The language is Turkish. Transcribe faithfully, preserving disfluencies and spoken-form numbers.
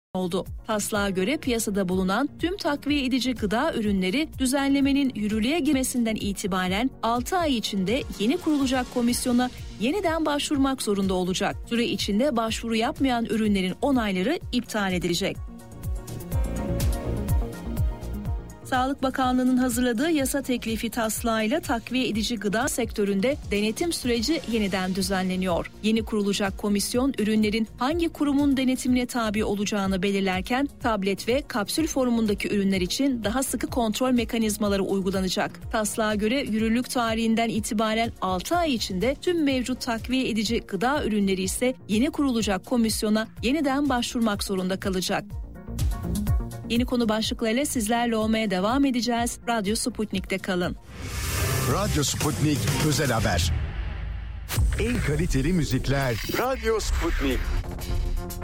oldu. Taslağa göre piyasada bulunan tüm takviye edici gıda ürünleri düzenlemenin yürürlüğe girmesinden itibaren altı ay içinde yeni kurulacak komisyona yeniden başvurmak zorunda olacak. Süre içinde başvuru yapmayan ürünlerin onayları iptal edilecek. Sağlık Bakanlığı'nın hazırladığı yasa teklifi taslağıyla takviye edici gıda sektöründe denetim süreci yeniden düzenleniyor. Yeni kurulacak komisyon ürünlerin hangi kurumun denetimine tabi olacağını belirlerken tablet ve kapsül formundaki ürünler için daha sıkı kontrol mekanizmaları uygulanacak. Taslağa göre yürürlük tarihinden itibaren altı ay içinde tüm mevcut takviye edici gıda ürünleri ise yeni kurulacak komisyona yeniden başvurmak zorunda kalacak. Yeni konu başlıklarıyla sizlerle olmaya devam edeceğiz. Radyo Sputnik'te kalın. Radyo Sputnik Özel Haber. En kaliteli müzikler Radyo Sputnik.